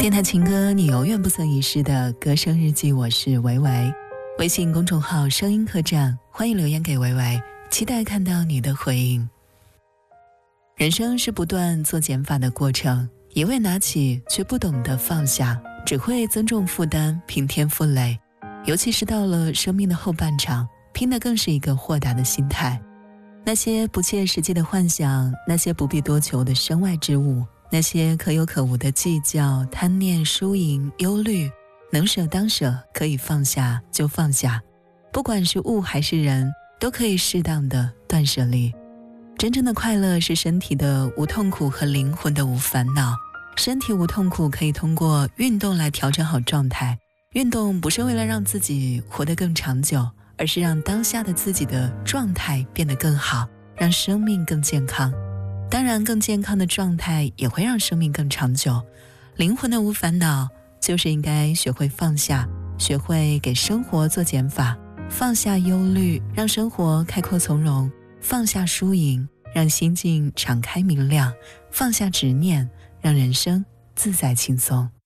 电台情歌，你永远不曾遗失的歌声日记，我是维维。微信公众号声音客栈，欢迎留言给维维，期待看到你的回应。人生是不断做减法的过程，一味拿起却不懂得放下，只会增重负担，平添负累。尤其是到了生命的后半场，拼的更是一个豁达的心态。那些不切实际的幻想，那些不必多求的身外之物，那些可有可无的计较、贪念、输赢、忧虑，能舍当舍，可以放下就放下。不管是物还是人，都可以适当的断舍离。真正的快乐是身体的无痛苦和灵魂的无烦恼。身体无痛苦可以通过运动来调整好状态。运动不是为了让自己活得更长久，而是让当下的自己的状态变得更好，让生命更健康。当然，更健康的状态也会让生命更长久。灵魂的无烦恼，就是应该学会放下，学会给生活做减法，放下忧虑，让生活开阔从容；放下输赢，让心境敞开明亮；放下执念，让人生自在轻松。